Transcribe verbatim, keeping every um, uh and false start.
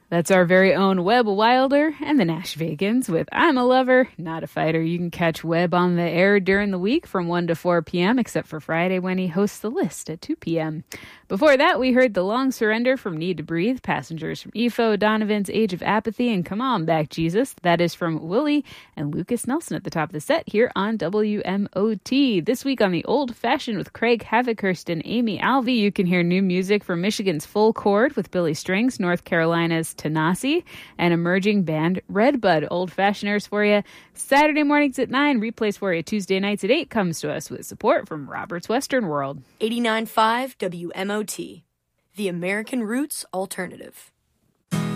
That's our very own Webb Wilder and the Nash Vegans with I'm a Lover, Not a Fighter. You can catch Webb on the air during the week from one to four p.m., except for Friday when he hosts The List at two p.m. Before that, we heard The Long Surrender from Need to Breathe, Passengers from E F O, Donovan's Age of Apathy, and Come On Back, Jesus. That is from Willie and Lucas Nelson at the top of the set here on W M O T. This week on The Old Fashioned with Craig Havikhurst and Amy Alvey, you can hear new music from Michigan's Full Chord with Billy Strings, North Carolina's Tanasi, and emerging band Redbud. Old Fashioners for you Saturday mornings at nine, replays for you Tuesday nights at eight, comes to us with support from Robert's Western World. eighty-nine point five W M O T, the American Roots Alternative.